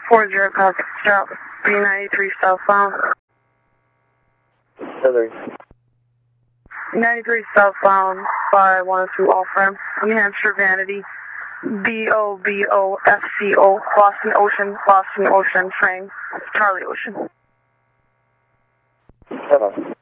40 copy. Stop. B93 southbound. Heather. 93 southbound by 102 off ramp. New Hampshire Vanity. BOBOFCO. Boston Ocean train. Charlie Ocean. Heather.